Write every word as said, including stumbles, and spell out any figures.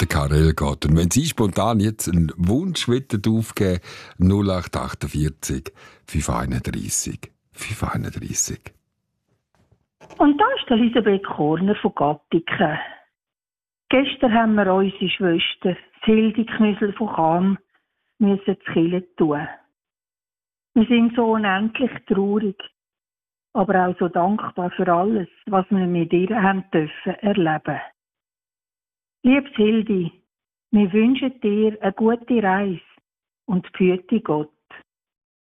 Karel geht. Und wenn Sie spontan jetzt einen Wunsch aufgeben, null acht achtundvierzig, fünf einunddreissig, fünf einunddreissig. Und da ist Elisabeth Korner von Gattiken. Gestern haben wir unsere Schwester, Hildi Knüssel von Cham, müssen zu Kirche tun. Wir sind so unendlich traurig, aber auch so dankbar für alles, was wir mit ihr haben dürfen erleben. Liebes Hildi, wir wünschen dir eine gute Reise und behüte Gott.